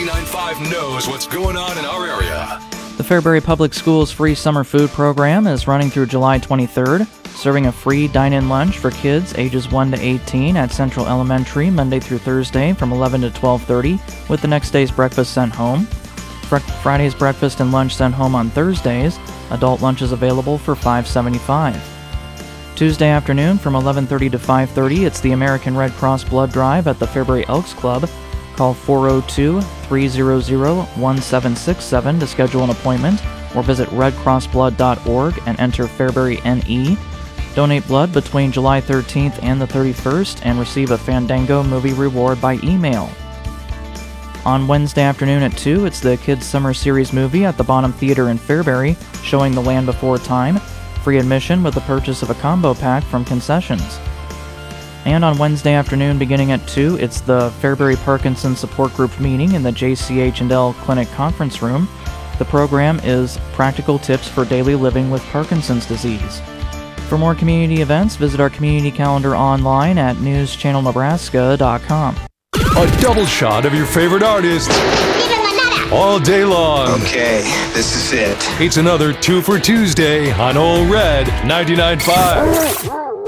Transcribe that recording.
99.5 knows what's going on in our area. The Fairbury Public Schools free summer food program is running through July 23rd, serving a free dine-in lunch for kids ages 1 to 18 at Central Elementary Monday through Thursday from 11 to 12:30, with the next day's breakfast sent home. Friday's breakfast and lunch sent home on Thursdays. Adult lunch is available for $5.75. Tuesday afternoon from 11:30 to 5:30, it's the American Red Cross Blood Drive at the Fairbury Elks Club. Call 402-300-1767 to schedule an appointment, or visit redcrossblood.org and enter Fairbury NE. Donate blood between July 13th and the 31st and receive a Fandango movie reward by email. On Wednesday afternoon at 2, it's the Kids Summer Series movie at the Bonham Theater in Fairbury, showing The Land Before Time. Free admission with the purchase of a combo pack from concessions. And on Wednesday afternoon beginning at 2, it's the Fairbury Parkinson Support Group meeting in the JCH&L Clinic Conference Room. The program is Practical Tips for Daily Living with Parkinson's Disease. For more community events, visit our community calendar online at newschannelnebraska.com. A double shot of your favorite artist all day long. Okay, this is it. It's another 2 for Tuesday on Old Red 99.5.